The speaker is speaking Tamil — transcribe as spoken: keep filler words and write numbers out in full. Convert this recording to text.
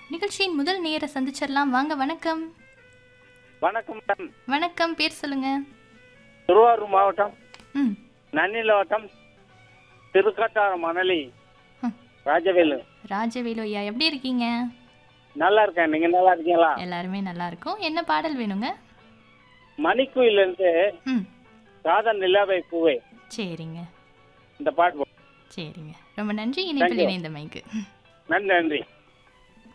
நிகழ்ச்சியின் முதல் நேர சந்திச்சிடலாம். வாங்க. வணக்கம். வணக்கம் மேடம். வணக்கம். பேர் சொல்லுங்க. திருவாரூர் மாவட்டம் ம் நன்னில வட்டம் திருக்கட்டார மணலி ம். ராஜவேலு. ராஜவேலு ஐயா எப்படி இருக்கீங்க? நல்லா இருக்கேன். நீங்க நல்லா இருக்கீங்களா? எல்லாருமே நல்லா இருக்கும். என்ன பாடல் வேணுங்க? மணிக்குயில இருந்து ம் காதல் நிலாவை பூவே சரிங்க இந்த பாட்டு போ- சரிங்க. ரொம்ப நன்றி இணைப்பில் Thank you. இணைந்தமைக்கு. நன்றி நன்றி.